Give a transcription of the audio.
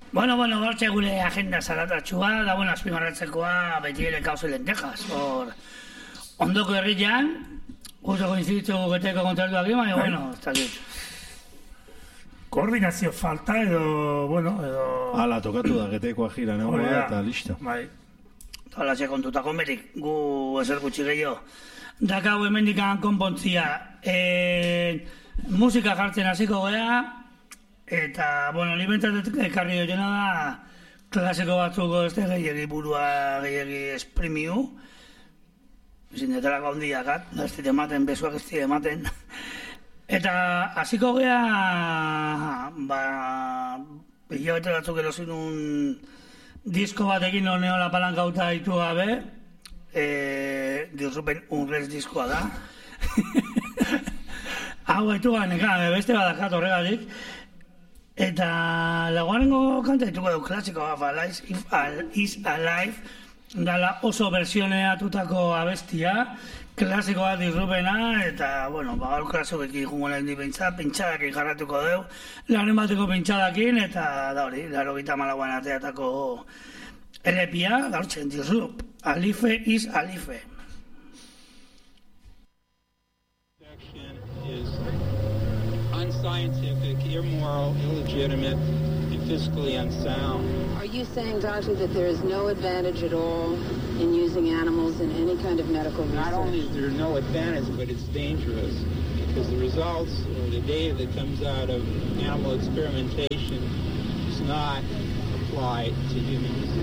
Bueno, hortxe gure agenda zaratatxua, da bueno, azpimarratzekoa beti ere kauzo lentejas. Ondoko herrian, justo koinziditu geteko kontratuak egin, baina, bueno, ez dakit. Koordinazio falta edo... Ala, tokatu da, getekoa gira, eta listo. Bai. Hala, kontutako merik, gu ezer gutxi gehiago. Dakau hemendikan konpontzia, musika jartzen hasiko gea, eta, bueno, libentzat ekarri dutena da, klasiko batzuko ez gehiagi burua gehiagi esprimiu, zindetarako handiak, ez dit ematen, besuak ez dit ematen. Eta hasiko gea, hilabete batzuk erosin un disko batekin neola palankauta ditu gabe, diosupen unrez diskoa da. Hau gaitu ganekan, beste badakat horregatik. Eta laguarengo kanta dituko du klasikoa, If Al Is Alive, dala oso versioneatutako abestia, klasikoa disrupena, eta, bueno, gaur klasikoekin jungo nahi pentsa, pentsadakin jarratuko deu, lanen bateko pentsadakin, eta da hori, 94an ateatako LP-a, gaurtzen disrup, Alife is Alife. Unscientific, immoral, illegitimate, and fiscally unsound. Are you saying, Doctor, that there is no advantage at all in using animals in any kind of medical research? Not only is there no advantage, but it's dangerous because the results or the data that comes out of animal experimentation does not apply to humans.